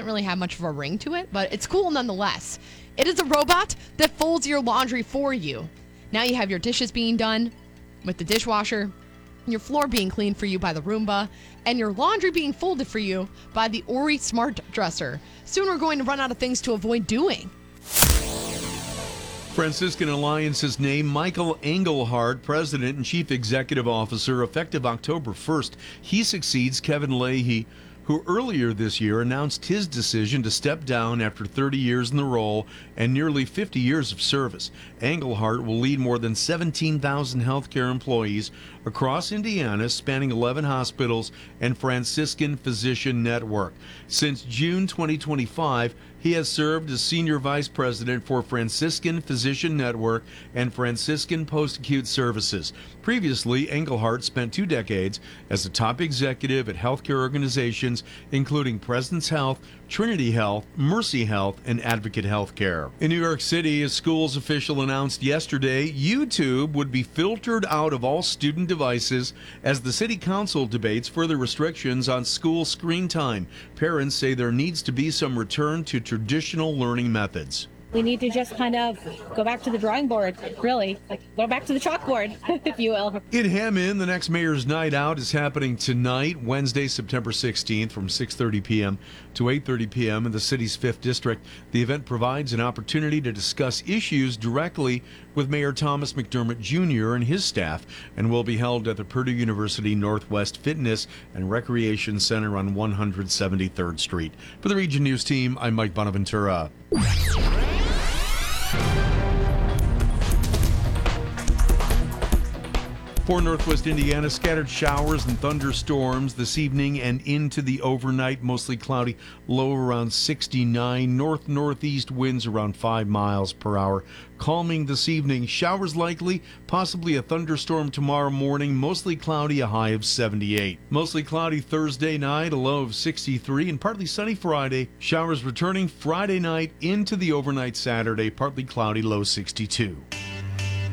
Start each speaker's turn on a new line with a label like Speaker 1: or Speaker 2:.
Speaker 1: doesn't really have much of a ring to it, but it's cool nonetheless. It is a robot that folds your laundry for you. Now you have your dishes being done with the dishwasher, your floor being cleaned for you by the Roomba, and your laundry being folded for you by the Ori Smart Dresser. Soon we're going to run out of things to avoid doing.
Speaker 2: Franciscan Alliance has named Michael Engelhardt President and Chief Executive Officer effective October 1st. He succeeds Kevin Leahy, who earlier this year announced his decision to step down after 30 years in the role and nearly 50 years of service. Engelhardt will lead more than 17,000 healthcare employees across Indiana, spanning 11 hospitals and Franciscan Physician Network. Since June 2025, he has served as Senior Vice President for Franciscan Physician Network and Franciscan Post-Acute Services. Previously, Engelhardt spent 2 decades as a top executive at healthcare organizations including Presence Health, Trinity Health, Mercy Health, and Advocate Healthcare. In New York City, a schools official announced yesterday YouTube would be filtered out of all student devices as the city council debates further restrictions on school screen time. Parents say there needs to be some return to traditional learning methods.
Speaker 3: We need to just kind of go back to the drawing board, really. Like, go back to the chalkboard, if you will.
Speaker 2: In Hammond, the next Mayor's Night Out is happening tonight, Wednesday, September 16th, from 6:30 p.m. to 8:30 p.m. in the city's 5th District. The event provides an opportunity to discuss issues directly with Mayor Thomas McDermott Jr. and his staff, and will be held at the Purdue University Northwest Fitness and Recreation Center on 173rd Street. For the Region News team, I'm Mike Bonaventura. For Northwest Indiana, scattered showers and thunderstorms this evening and into the overnight. Mostly cloudy, low around 69. North-northeast winds around 5 miles per hour. Calming this evening, showers likely, possibly a thunderstorm tomorrow morning. Mostly cloudy, a high of 78. Mostly cloudy Thursday night, a low of 63. And partly sunny Friday. Showers returning Friday night into the overnight Saturday. Partly cloudy, low 62.